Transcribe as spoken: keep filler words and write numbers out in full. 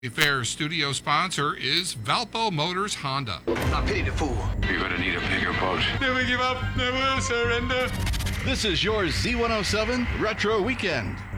The fair studio sponsor is Valpo Motors Honda. I pity the fool. You're gonna need a bigger boat. Never give up, never surrender. This is your Z one oh seven Retro Weekend.